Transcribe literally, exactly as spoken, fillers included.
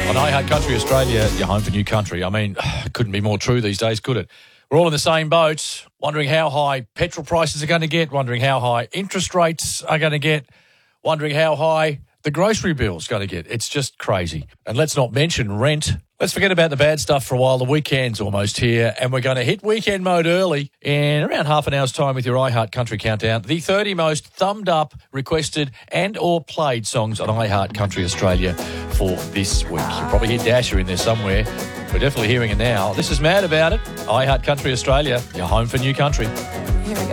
On I Heart Country Australia, you're home for new country. I mean, it couldn't be more true these days, could it? We're all in the same boat, wondering how high petrol prices are going to get, wondering how high interest rates are going to get, wondering how high the grocery bill's going to get. It's just crazy. And let's not mention rent. Let's forget about the bad stuff for a while. The weekend's almost here, and we're going to hit weekend mode early in around half an hour's time with your iHeart Country Countdown. The thirty most thumbed up, requested and or played songs on iHeart Country Australia for this week. You'll probably hear Dasher in there somewhere. We're definitely hearing it now. This is Mad About It. iHeart Country Australia, your home for new country.